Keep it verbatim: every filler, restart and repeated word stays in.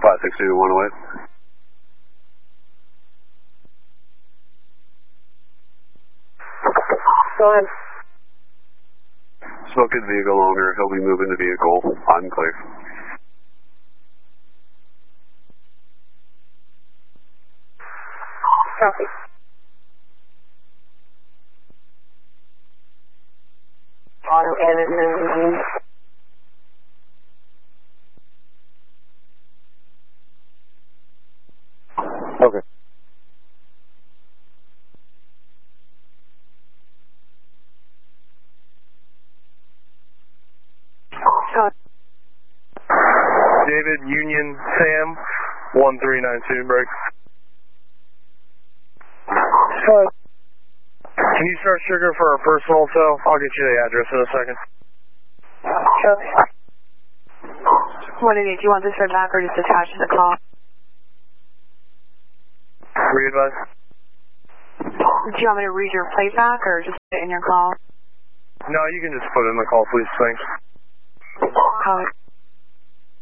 five six two one oh eight. Go ahead. Spoke to the vehicle owner. He'll be moving the vehicle. I'm clear. Copy. Auto edit. Okay. David, Union, Sam, one three nine two, break. Hello. Can you start sugar for our personal cell? I'll get you the address in a second. Sure. What do you need? Do you want this read back or just attached to the call? Re-advise? Do you want me to read your plate back or just put it in your call? No, you can just put it in the call, please. Thanks. Call it.